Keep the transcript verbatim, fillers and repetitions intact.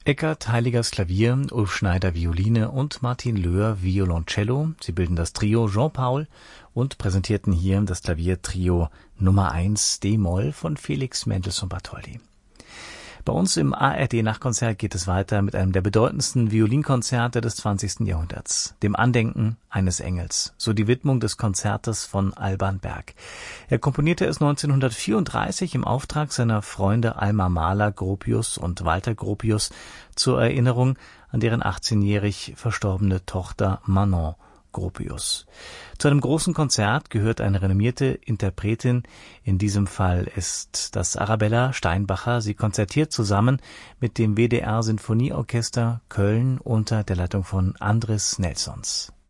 Eckart Heiligers Klavier, Ulf Schneider Violine und Martin Löhr Violoncello. Sie bilden das Trio Jean-Paul und präsentierten hier das Klaviertrio Nummer eins d-Moll von Felix Mendelssohn Bartholdy. Bei uns im A R D-Nachtkonzert geht es weiter mit einem der bedeutendsten Violinkonzerte des zwanzigsten Jahrhunderts, dem Andenken eines Engels, so die Widmung des Konzertes von Alban Berg. Er komponierte es neunzehnhundertvierunddreißig im Auftrag seiner Freunde Alma Mahler Gropius und Walter Gropius zur Erinnerung an deren achtzehnjährig verstorbene Tochter Manon Gropius. Zu einem großen Konzert gehört eine renommierte Interpretin, in diesem Fall ist das Arabella Steinbacher. Sie konzertiert zusammen mit dem W D R Sinfonieorchester Köln unter der Leitung von Andris Nelsons.